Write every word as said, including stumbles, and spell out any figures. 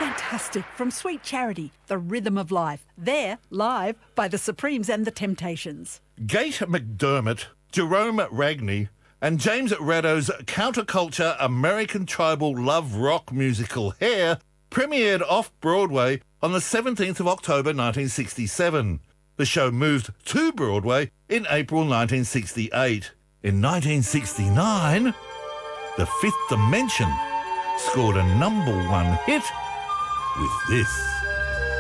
fantastic from Sweet Charity, The Rhythm of Life. They're live by the Supremes and the Temptations. Gate McDermott, Jerome Ragney and James Rado's counterculture American tribal love rock musical Hair premiered off-Broadway on the seventeenth of October nineteen sixty-seven. The show moved to Broadway in April nineteen sixty-eight. In nineteen sixty-nine, The Fifth Dimension scored a number one hit with this.